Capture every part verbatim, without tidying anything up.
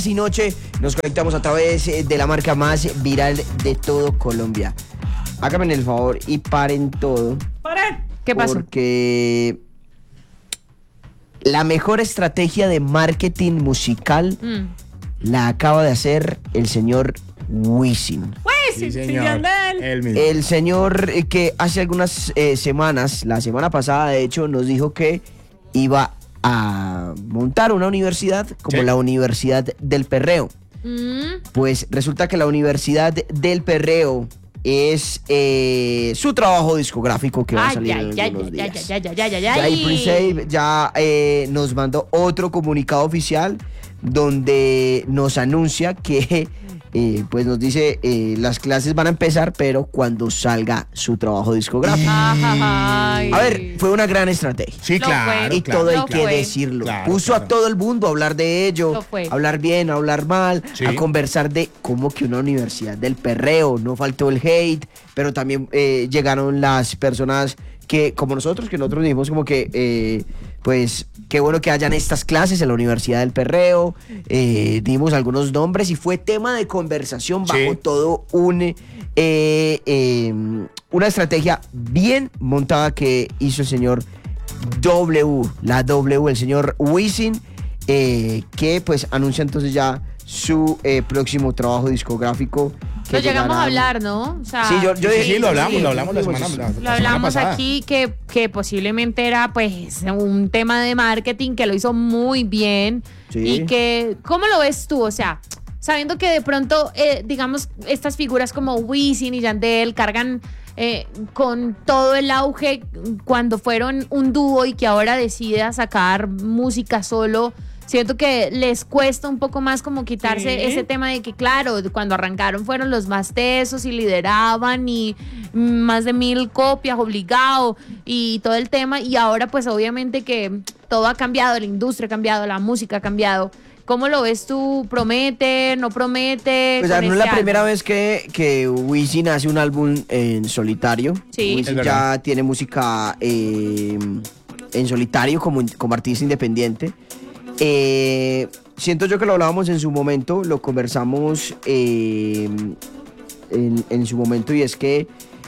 Y noche nos conectamos a través de la marca más viral de todo Colombia. Háganme el favor y paren todo. ¡Paren! ¿Qué pasó? Porque la mejor estrategia de marketing musical mm. la acaba de hacer el señor Wisin. Wisin, sí, señor. El, el señor que hace algunas eh, semanas, la semana pasada de hecho, nos dijo que iba a montar una universidad como sí. la Universidad del Perreo. Mm. Pues resulta que la Universidad del Perreo es eh, su trabajo discográfico que va a salir en algunos días. Ya, ya, ya, ya, ya, ya. Ya Pre-Save ya eh, nos mandó otro comunicado oficial donde nos anuncia que Eh, pues nos dice eh, las clases van a empezar pero cuando salga su trabajo discográfico. Ay. A ver, fue una gran estrategia. Sí, claro. Y claro, todo hay claro. que decirlo. Claro, Puso claro. a todo el mundo a hablar de ello, a hablar bien, a hablar mal, sí. a conversar de cómo que una universidad del perreo. No faltó el hate, pero también eh, llegaron las personas que, como nosotros, que nosotros dijimos como que, eh, pues, qué bueno que hayan estas clases en la Universidad del Perreo. Eh, dimos algunos nombres y fue tema de conversación bajo sí. todo un, eh, eh, una estrategia bien montada que hizo el señor W, la W, el señor Wisin, eh, que pues anuncia entonces ya su eh, próximo trabajo discográfico. Lo llegamos a hablar, ¿no? O sea, sí, yo, yo sí, sí, lo hablamos, sí, lo hablamos la semana, la, lo la hablamos semana aquí que, que posiblemente era pues un tema de marketing que lo hizo muy bien sí. y que, ¿cómo lo ves tú? O sea, sabiendo que de pronto, eh, digamos, estas figuras como Wisin y Yandel cargan eh, con todo el auge cuando fueron un dúo y que ahora decide sacar música solo. Siento que les cuesta un poco más como quitarse ¿sí? ese tema de que, claro, cuando arrancaron fueron los más tesos y lideraban y más de mil copias obligado y todo el tema. Y ahora pues obviamente que todo ha cambiado, la industria ha cambiado, la música ha cambiado. ¿Cómo lo ves tú? ¿Promete? ¿No promete? Pues no es la álbum? primera vez que, que Wisin hace un álbum en solitario. Sí. Wisin ya tiene música eh, en solitario como, como artista independiente. Eh, siento yo que lo hablábamos en su momento, lo conversamos eh, en, en su momento, y es que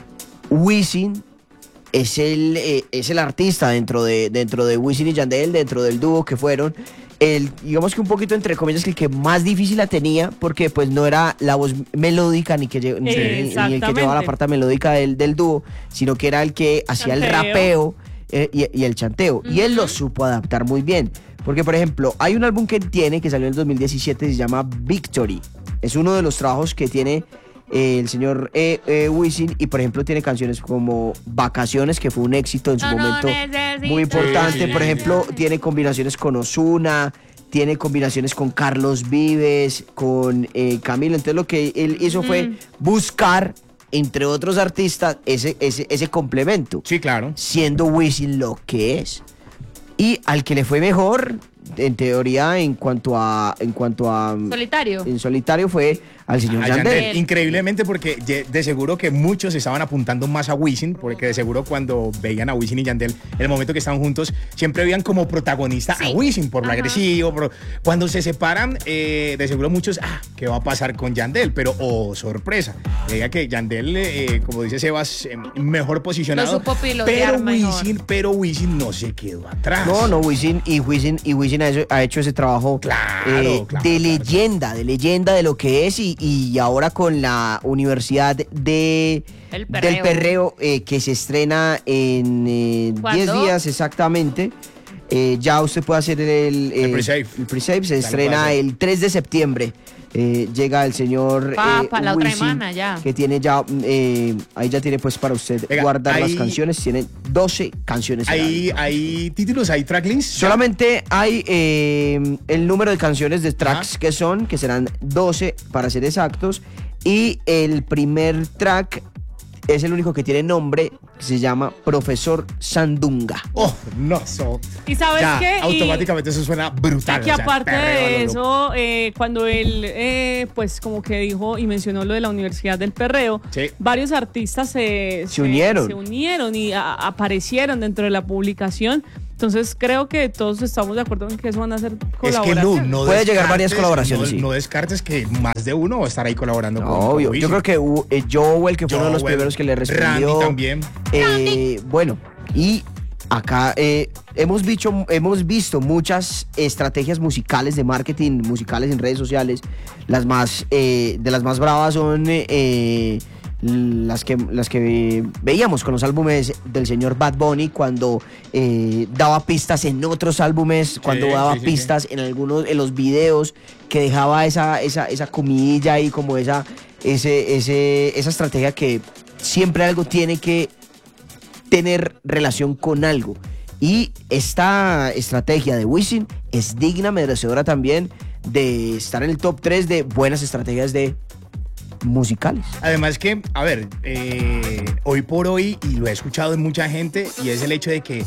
Wisin es el, eh, es el artista dentro de, dentro de Wisin y Yandel, dentro del dúo que fueron, el, digamos que un poquito entre comillas, el que más difícil la tenía, porque pues no era la voz melódica ni, que, ni, ni el que llevaba la parte melódica del, del dúo, sino que era el que hacía el rapeo eh, y, y el chanteo, uh-huh. y él lo supo adaptar muy bien. Porque, por ejemplo, hay un álbum que él tiene que salió en el dos mil diecisiete, se llama Victory. Es uno de los trabajos que tiene eh, el señor eh, eh, Wisin, y, por ejemplo, tiene canciones como Vacaciones, que fue un éxito en su no, momento no, muy importante. Sí, sí, por ejemplo, sí. tiene combinaciones con Ozuna, tiene combinaciones con Carlos Vives, con eh, Camilo. Entonces, lo que él hizo mm. fue buscar, entre otros artistas, ese, ese, ese complemento. Sí, claro. Siendo Wisin lo que es. Y al que le fue mejor, en teoría, en cuanto a... En cuanto a solitario. En solitario fue al señor Yandel. Yandel. Increíblemente, porque de seguro que muchos estaban apuntando más a Wisin, porque de seguro cuando veían a Wisin y Yandel, en el momento que estaban juntos, siempre veían como protagonista sí. a Wisin, por lo Ajá. agresivo. Por... Cuando se separan, eh, de seguro muchos, ah, ¿qué va a pasar con Yandel? Pero, oh, sorpresa. Diga que Yandel, eh, como dice Sebas, eh, mejor posicionado. Lo supo pilotear pero mejor. Wisin, pero Wisin no se quedó atrás. No, no, Wisin y Wisin, y Wisin ha, hecho, ha hecho ese trabajo claro, eh, claro, de claro. leyenda, de leyenda de lo que es, y, y ahora con la Universidad de, El Perreo. del Perreo, eh, que se estrena en eh, diez días exactamente. Eh, ya usted puede hacer el, eh, el pre-save. El pre-save se estrena el tres de septiembre. Eh, llega el señor pa, pa, eh, la Wisin, otra semana ya. que tiene ya, eh, ahí ya tiene pues para usted Venga, guardar hay, las canciones. Tiene doce canciones. ¿Hay, ¿Hay títulos? ¿Hay tracklists? Solamente hay eh, el número de canciones de tracks Ajá. que son, que serán doce para ser exactos, y el primer track es el único que tiene nombre, que se llama Profesor Sandunga. Oh, no, so. ¿Y sabes ya, qué? automáticamente y, eso suena brutal. Que o sea, aparte de loco. eso, eh, cuando él, eh, pues como que dijo y mencionó lo de la Universidad del Perreo, sí. varios artistas se, se, se unieron. Se unieron y a, aparecieron dentro de la publicación. Entonces creo que todos estamos de acuerdo en que eso van a ser Es que colaboraciones. Lu, no Puede llegar descartes- varias colaboraciones, No, sí. no descartes que más de uno va a estar ahí colaborando No, con, con obvio. Yo Wisin. creo que uh, eh, Joel, que fue uno de los Joel, primeros que le respondió. Randy también. Eh, bueno, y acá eh, hemos, visto, hemos visto muchas estrategias musicales de marketing, musicales en redes sociales. Las más, eh, de las más bravas son eh, las, que, las que veíamos con los álbumes del señor Bad Bunny cuando eh, daba pistas en otros álbumes, cuando daba sí, sí, pistas en algunos, en los videos, que dejaba esa, esa, esa comidilla ahí, como esa, ese, ese, esa estrategia que siempre algo tiene que tener relación con algo. Y esta estrategia de Wisin es digna, merecedora también de estar en el top tres de buenas estrategias de musicales. Además que, a ver, eh, hoy por hoy, y lo he escuchado de mucha gente, y es el hecho de que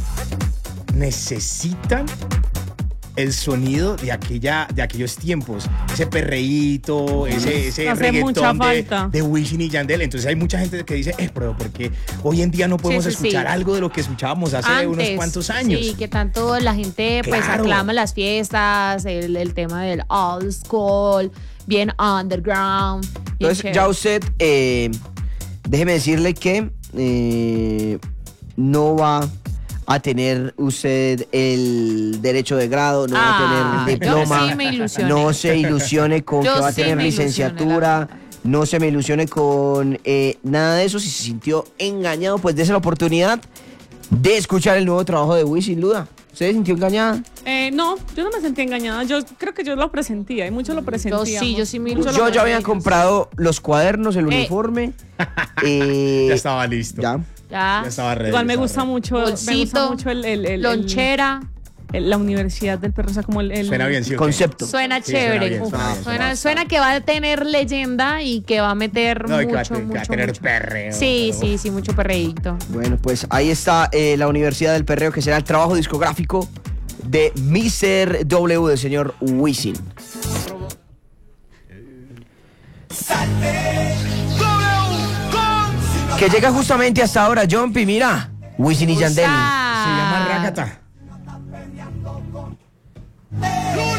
necesitan el sonido de aquella de aquellos tiempos, ese perreíto, ese, ese Hace mucha reggaetón de, falta. de Wisin y Yandel. Entonces hay mucha gente que dice, eh, pero porque hoy en día no podemos Sí, sí, escuchar sí. algo de lo que escuchábamos hace Antes, unos cuantos años. Sí, que tanto la gente pues Claro. aclama las fiestas, el, el tema del old school, bien underground. bien Entonces, chévere. ya usted, eh, déjeme decirle que eh, no va a tener usted el derecho de grado, no va Ah, a tener diploma, yo sí me ilusioné. no se ilusione con Yo que va a sí tener me ilusioné, licenciatura, no se me ilusione con eh, nada de eso. Si se sintió engañado, pues dése la oportunidad de escuchar el nuevo trabajo de Wisin. Luda, ¿usted se sintió engañada? Eh, no, yo no me sentí engañada. Yo creo que yo lo presentía y muchos lo presentíamos. sí, yo sí me Muchos lo Yo ya había presentíamos. comprado los cuadernos, el Eh. uniforme. eh, Ya estaba listo. Ya. Ya. Ya estaba ready. Igual me ya gusta estaba ready. mucho, me gusta Bolsito, mucho el, el, el- el- lonchera. el- la Universidad del Perro, o sea, como el, el- Suena bien, sí. ¿o qué? Concepto. Suena Sí, suena chévere. bien, Uf, suena bien, suena, suena suena que va a tener leyenda y que va a meter No, y que va a- mucho, que va a mucho, tener mucho. perreo, Sí, pero- sí, sí, mucho perreíto. Bueno, pues ahí está eh, la Universidad del Perreo, que será el trabajo discográfico de mister W del señor Wisin. Que llega justamente hasta ahora, Jumpy, mira. Wisin y Yandel. Usa. Se llama Rakata.